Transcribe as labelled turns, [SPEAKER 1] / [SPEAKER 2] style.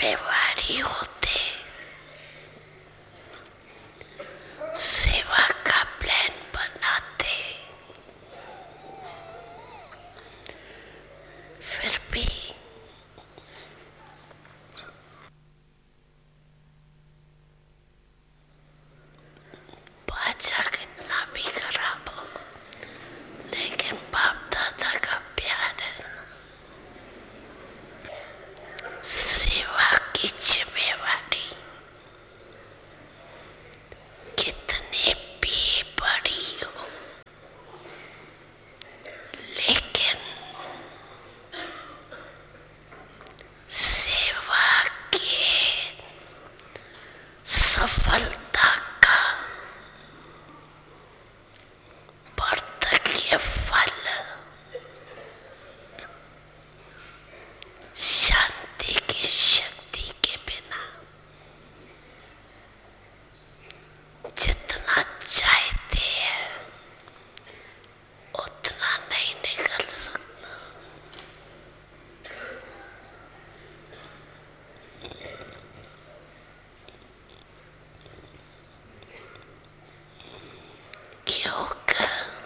[SPEAKER 1] जिम्मेवारी होते, सेवा का प्लान बनाते, फिर भी बाचा कितना भी खराब हो, लेकिन बाप दादा का प्यार है।